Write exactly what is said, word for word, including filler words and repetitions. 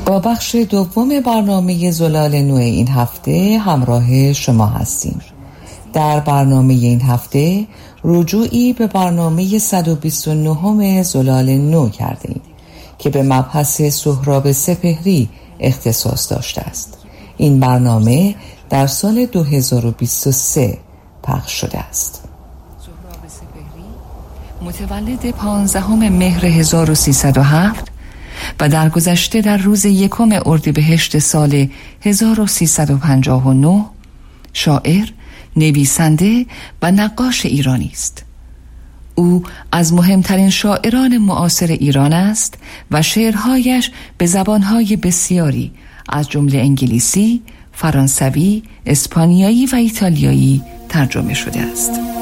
با بخش دوم برنامه زلال نو این هفته همراه شما هستیم. در برنامه این هفته رجوعی به برنامه صد و بیست و نه زلال نو کرده ایم که به مبحث سهراب سپهری اختصاص داشته است. این برنامه در سال دو هزار و بیست و سه پخش شده است. سهراب سپهری متولد پانزدهم مهر هزار و سیصد و هفت و در گذشته در روز یکم اردیبهشت سال هزار و سیصد و پنجاه و نه شاعر، نویسنده و نقاش ایرانی است. او از مهمترین شاعران معاصر ایران است و شعرهایش به زبانهای بسیاری از جمله انگلیسی، فرانسوی، اسپانیایی و ایتالیایی ترجمه شده است.